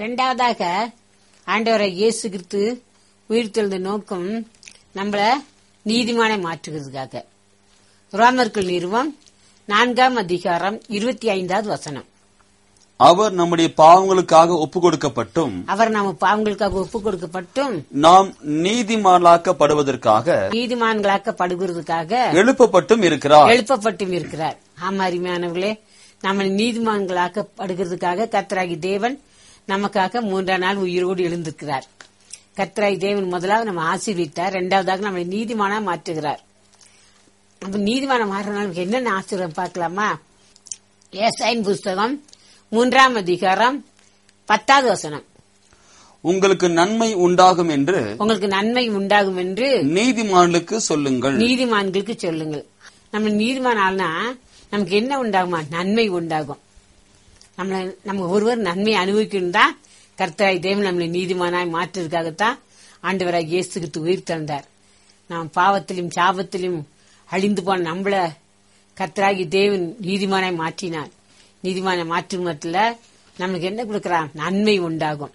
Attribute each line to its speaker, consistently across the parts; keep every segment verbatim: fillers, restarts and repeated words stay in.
Speaker 1: இரண்டாவதாக ஆண்டவரை இயேசு கிறிஸ்து உயிர்த்தெழுந்த நோக்கம் நம்மள நீதிமானை மாற்றுகிறதுக்காக. ரோமர்கள் நிறுவம் நான்காம் அதிகாரம் இருபத்தி ஐந்தாவது வசனம்.
Speaker 2: அவர் நம்முடைய பாவங்களுக்காக ஒப்பு கொடுக்கப்பட்டும்
Speaker 1: அவர் நம்ம பாவங்களுக்காக ஒப்பு கொடுக்கப்பட்டும்
Speaker 2: நாம் நீதிமான்களாக்கப்படுவதற்காக
Speaker 1: நீதிமான்களாக்கப்படுகிறதுக்காக
Speaker 2: எழுப்பப்பட்டும் இருக்கிறார்
Speaker 1: எழுப்பப்பட்டும் இருக்கிறார். ஆமா, அருமையானவர்களே, நம்ம நீதிமான்களாக்கப்படுகிறதுக்காக கர்த்தராகி தேவன் நமக்காக மூன்றாம் நாள் உயிரோடு எழுந்திருக்கிறார். கர்த்தராகி தேவன் முதலாவது நம்ம ஆசீர்வித்தார், இரண்டாவதாக நம்மளை நீதிமானா மாற்றுகிறார். அப்ப நீதிமான மாறினால நமக்கு என்னென்ன ஆசீர்வாதம் பார்க்கலாமா? ஏசாயின் புஸ்தகம் மூன்றாம் அதிகாரம் பத்தாவது வசனம்.
Speaker 2: உங்களுக்கு நன்மை உண்டாகும் என்று
Speaker 1: உங்களுக்கு நன்மை உண்டாகும் என்று
Speaker 2: நீதிமான்களுக்கு சொல்லுங்கள்
Speaker 1: நீதிமான்களுக்கு சொல்லுங்கள். நம்ம நீதிமான் ஆள்னா நமக்கு என்ன உண்டாகுமா? நன்மை உண்டாகும். நம்மள நம்ம ஒருவர் நன்மை அனுபவிக்கணும் தான் கர்த்தராய் தேவன் நம்மளை நீதிமானாய் மாற்றுவதற்காகத்தான் ஆண்டவராய் இயேசு கிறிஸ்து உயிர் தந்தார். நாம் பாவத்திலும் சாபத்திலும் அழிந்து போன நம்மள கர்த்தராகி தேவன் நீதிமானாய் மாற்றினார். நீதிமான மாற்றும் மத்தில நமக்கு என்ன கொடுக்கிறான்? நன்மை உண்டாகும்.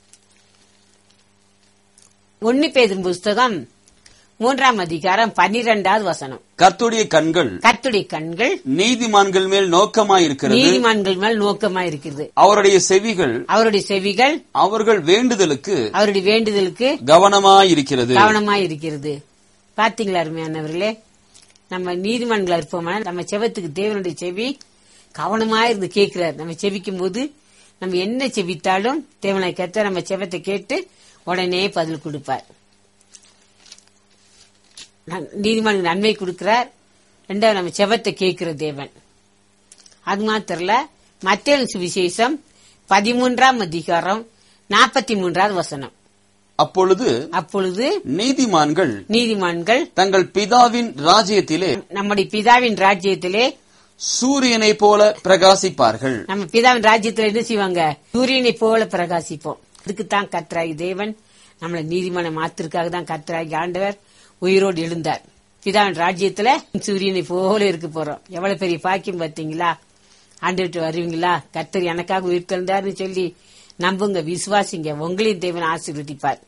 Speaker 1: ஒன்னு பேதுரு புஸ்தகம் மூன்றாம் அதிகாரம் பன்னிரெண்டாவது வசனம்.
Speaker 2: கர்த்தருடைய கண்கள்
Speaker 1: கர்த்தருடைய கண்கள்
Speaker 2: நீதிமான்கள் மேல் நோக்கமாயிருக்கிறது
Speaker 1: நீதிமான்கள் மேல் நோக்கமாயிருக்கிறது.
Speaker 2: அவருடைய செவிகள்
Speaker 1: அவருடைய செவிகள்
Speaker 2: அவர்கள் வேண்டுதலுக்கு
Speaker 1: அவருடைய வேண்டுதலுக்கு
Speaker 2: கவனமாயிருக்கிறது
Speaker 1: கவனமாயிருக்கிறது. பாத்தீங்களா அருமையானவர்களே, நம்ம நீதிமான்களா இருப்போமா? நம்ம செவத்துக்கு தேவனுடைய செவி கவனமா இருந்து கேட்கிறார். நம்ம செவிக்கும் போது நம்ம என்ன செவித்தாலும் தேவனை கேட்ட நம்ம செவத்தை கேட்டு உடனே பதில் கொடுப்பார். நீதிமன்ற நன்மை கொடுக்கிறார். ரெண்டாவது நம்ம செவத்தை கேட்கிற தேவன். அது மாத்திரல, மத்தேயு சுவிசேஷம் பதிமூன்றாம் அதிகாரம் நாற்பத்தி மூன்றாவது வசனம்.
Speaker 2: அப்பொழுது
Speaker 1: அப்பொழுது
Speaker 2: நீதிமான்கள்
Speaker 1: நீதிமான்கள்
Speaker 2: தங்கள் பிதாவின் ராஜ்யத்திலே
Speaker 1: நம்முடைய பிதாவின் ராஜ்யத்திலே
Speaker 2: சூரியனை போல பிரகாசிப்பார்கள்.
Speaker 1: நம்ம பிதாவின் ராஜ்யத்துல என்ன செய்வாங்க? சூரியனை போல பிரகாசிப்போம். அதுக்குத்தான் கர்த்தராகி தேவன் நம்மளை நீதிமான மாத்திற்காக தான் கர்த்தராகி ஆண்டவர் உயிரோடு எழுந்தார். பிதாவின் ராஜ்யத்துல சூரியனை போல இருக்க போறோம். எவ்வளவு பெரிய பாக்கியம் பார்த்தீங்களா? ஆண்டவர்கிட்ட வருவீங்களா? கர்த்தர் எனக்காக உயிர் தந்தார்னு சொல்லி நம்புங்க, விசுவாசிங்க, உங்களையும் தேவன் ஆசீர்வதிப்பார்.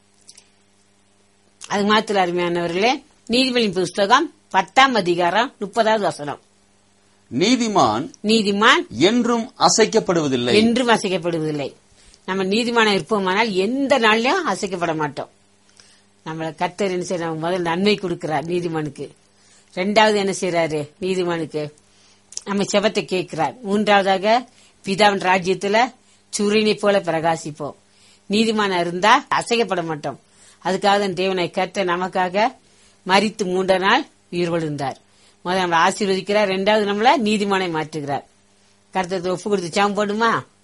Speaker 1: அது மாத்திர அருமையானவர்களே, நீதிபதியின் புஸ்தகம் பத்தாம் அதிகாரம் முப்பதாவது வசனம்.
Speaker 2: நீதிமான்
Speaker 1: நீதிமான்
Speaker 2: என்றும் அசைக்கப்படுவதில்லை
Speaker 1: என்றும் அசைக்கப்படுவதில்லை. நம்ம நீதிமான இருப்போமானால் எந்த நாள்லயும் அசைக்கப்பட மாட்டோம். நம்மள கர்த்தர் என்ன செய்யறாங்க? முதல் நன்மை கொடுக்கிறார் நீதிமானுக்கு. ரெண்டாவது என்ன செய்யறாரு? நீதிமானுக்கு நம்ம செபத்தை கேட்கிறார். மூன்றாவதாக பிதாவின் ராஜ்யத்துல சூரியனை போல பிரகாசிப்போம். நீதிமான இருந்தா அசைக்கப்பட மாட்டோம். அதுக்காக தேவனை கர்த்தர் நமக்காக மரித்து மூன்ற நாள் உயிர் விழுந்தார். முதல் நம்மளை ஆசீர்வதிக்கிறார், ரெண்டாவது நம்மள நீதிமானை மாற்றுகிறார். கர்த்தர் ஒப்பு கொடுத்து சாம் போடுமா?